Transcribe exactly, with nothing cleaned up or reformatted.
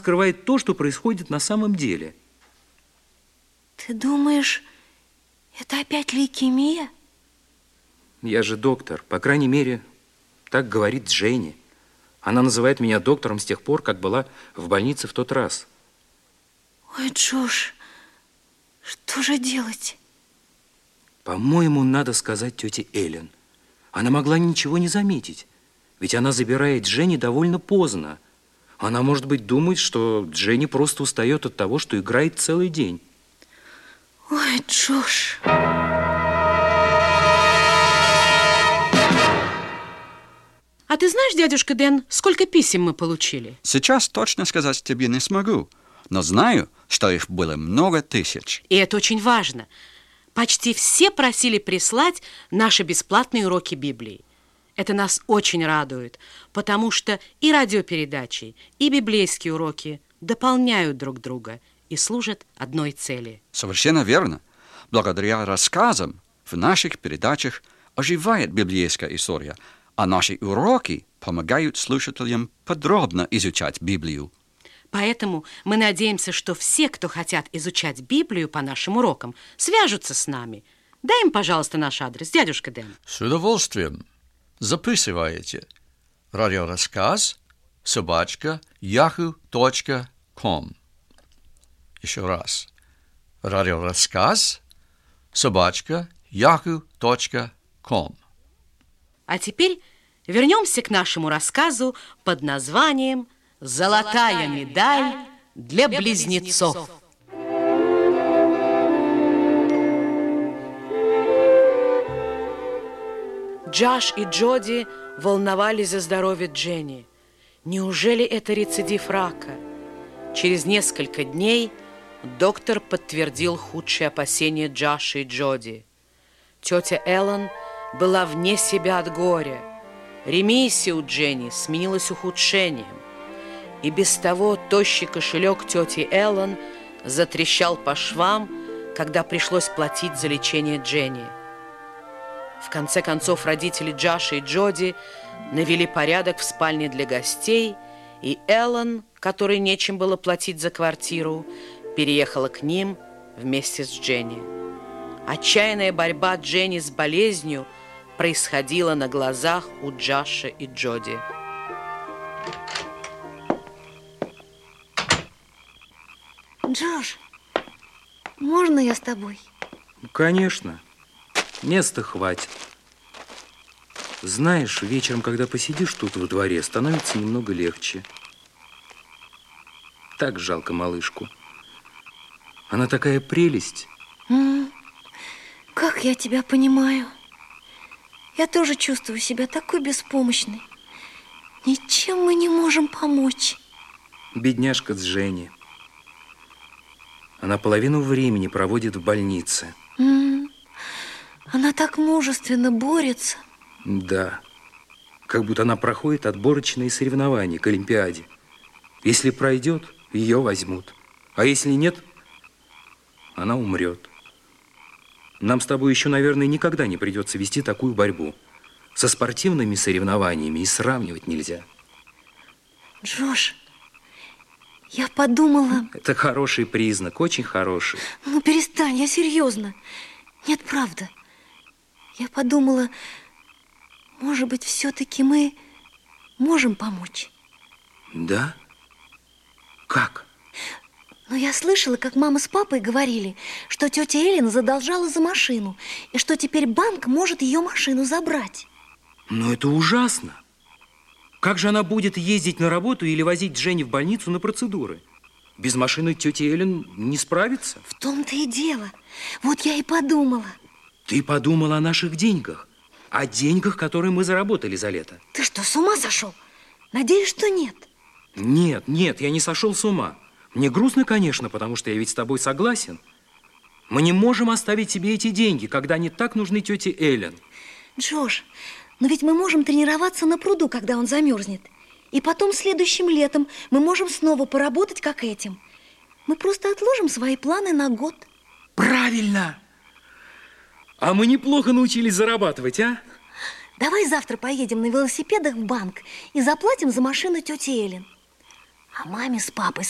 скрывает то, что происходит на самом деле. Ты думаешь, это опять лейкемия? Я же доктор, по крайней мере, так говорит Дженни. Она называет меня доктором с тех пор, как была в больнице в тот раз. Ой, Джош, что же делать? По-моему, надо сказать тете Эллен. Она могла ничего не заметить, ведь она забирает Дженни довольно поздно. Она, может быть, думает, что Дженни просто устает от того, что играет целый день. Ой, Джош. А ты знаешь, дядюшка Дэн, сколько писем мы получили? Сейчас точно сказать тебе не смогу, но знаю, что их было много тысяч. И это очень важно. Почти все просили прислать наши бесплатные уроки Библии. Это нас очень радует, потому что и радиопередачи, и библейские уроки дополняют друг друга и служат одной цели. Совершенно верно. Благодаря рассказам в наших передачах оживает библейская история, а наши уроки помогают слушателям подробно изучать Библию. Поэтому мы надеемся, что все, кто хотят изучать Библию по нашим урокам, свяжутся с нами. Дай им, пожалуйста, наш адрес, дядюшка Дэн. С удовольствием. Записывайте. Радиорассказ собачка яху точка ком. Еще раз. Радиорассказ собачка яху точка ком. А теперь вернемся к нашему рассказу под названием «Золотая медаль для близнецов». Джош и Джоди волновались за здоровье Дженни. Неужели это рецидив рака? Через несколько дней доктор подтвердил худшие опасения Джоша и Джоди. Тетя Эллен была вне себя от горя. Ремиссия у Дженни сменилась ухудшением. И без того тощий кошелек тети Эллен затрещал по швам, когда пришлось платить за лечение Дженни. В конце концов, родители Джоша и Джоди навели порядок в спальне для гостей, и Эллен, которой нечем было платить за квартиру, переехала к ним вместе с Дженни. Отчаянная борьба Дженни с болезнью происходила на глазах у Джоша и Джоди. Джош, можно я с тобой? Конечно. Места хватит. Знаешь, вечером, когда посидишь тут во дворе, становится немного легче. Так жалко малышку. Она такая прелесть. М-м, как я тебя понимаю. Я тоже чувствую себя такой беспомощной. Ничем мы не можем помочь. Бедняжка Дженни. Она половину времени проводит в больнице. М-м, она так мужественно борется. Да. Как будто она проходит отборочные соревнования к Олимпиаде. Если пройдет, ее возьмут. А если нет, она умрет. Нам с тобой еще, наверное, никогда не придется вести такую борьбу. Со спортивными соревнованиями и сравнивать нельзя. Джош, я подумала... Это хороший признак, очень хороший. Ну, перестань, я серьезно. Нет, правда. Я подумала, может быть, все-таки мы можем помочь. Да? Как? Но я слышала, как мама с папой говорили, что тетя Эллен задолжала за машину, и что теперь банк может ее машину забрать. Но это ужасно. Как же она будет ездить на работу или возить Дженни в больницу на процедуры? Без машины тетя Эллен не справится. В том-то и дело. Вот я и подумала. Ты подумала о наших деньгах, о деньгах, которые мы заработали за лето. Ты что, с ума сошел? Надеюсь, что нет. Нет, нет, я не сошел с ума. Мне грустно, конечно, потому что я ведь с тобой согласен. Мы не можем оставить себе эти деньги, когда они так нужны тете Эллен. Джош, но ведь мы можем тренироваться на пруду, когда он замерзнет. И потом следующим летом мы можем снова поработать, как этим. Мы просто отложим свои планы на год. Правильно! А мы неплохо научились зарабатывать, а? Давай завтра поедем на велосипедах в банк и заплатим за машину тети Эллен. А маме с папой